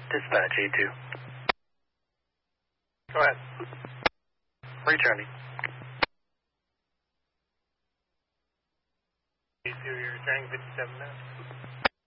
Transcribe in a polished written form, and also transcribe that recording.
Dispatch E2. Go ahead. Returning. E2, you're returning 57 minutes.